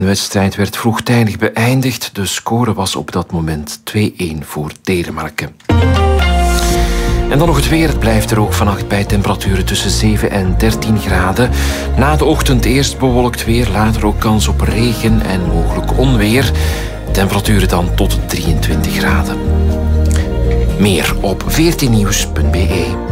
De wedstrijd werd vroegtijdig beëindigd. De score was op dat moment 2-1 voor Denemarken. En dan nog het weer. Het blijft er ook vannacht bij temperaturen tussen 7 en 13 graden. Na de ochtend eerst bewolkt weer, later ook kans op regen en mogelijk onweer. Temperaturen dan tot 23 graden. Meer op 14nieuws.be.